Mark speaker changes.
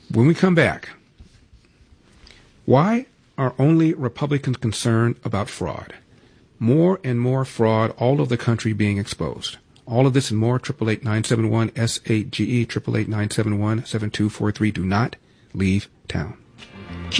Speaker 1: When we come back, why are only Republicans concerned about fraud? More and more fraud all over the country being exposed. All of this and more, 888-971-SAGE, 888-971-7243. Do not leave town.